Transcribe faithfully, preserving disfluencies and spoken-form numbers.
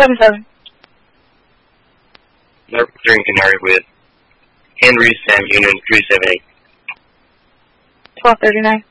seven seven. Number three in Canary with Henry Sam Union three seven eight. twelve thirty-nine.